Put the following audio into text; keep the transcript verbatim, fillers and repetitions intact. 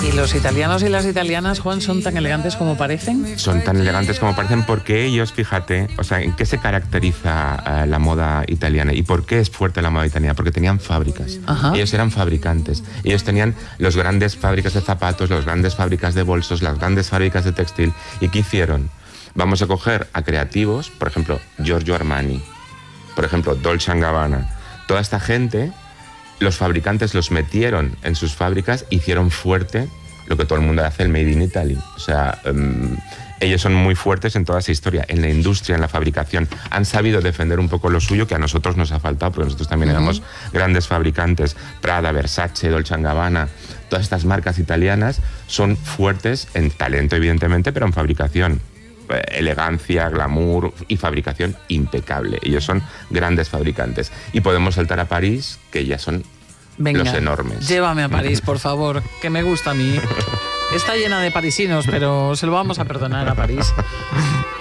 ¿Y los italianos y las italianas, Juan, son tan elegantes como parecen? Son tan elegantes como parecen porque ellos, fíjate, o sea, ¿en qué se caracteriza uh, la moda italiana? ¿Y por qué es fuerte la moda italiana? Porque tenían fábricas. Ajá. Ellos eran fabricantes. Ellos tenían las grandes fábricas de zapatos, las grandes fábricas de bolsos, las grandes fábricas de textil. ¿Y qué hicieron? Vamos a coger a creativos, por ejemplo, Giorgio Armani, por ejemplo, Dolce and Gabbana. Toda esta gente, los fabricantes los metieron en sus fábricas, hicieron fuerte lo que todo el mundo hace, el Made in Italy. O sea, um, ellos son muy fuertes en toda esa historia, en la industria, en la fabricación. Han sabido defender un poco lo suyo, que a nosotros nos ha faltado, porque nosotros también uh-huh. éramos grandes fabricantes. Prada, Versace, Dolce and Gabbana, todas estas marcas italianas son fuertes en talento, evidentemente, pero en fabricación. Elegancia, glamour y fabricación impecable. Ellos son grandes fabricantes. Y podemos saltar a París, que ya son Venga, los enormes. Llévame a París, por favor, que me gusta a mí. Está llena de parisinos, pero se lo vamos a perdonar a París.